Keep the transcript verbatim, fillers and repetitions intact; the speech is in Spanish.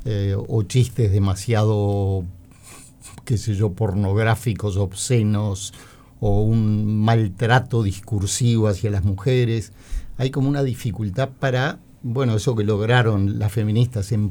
eh, o chistes demasiado, qué sé yo, pornográficos, obscenos, o un maltrato discursivo hacia las mujeres. Hay como una dificultad para, bueno, eso que lograron las feministas en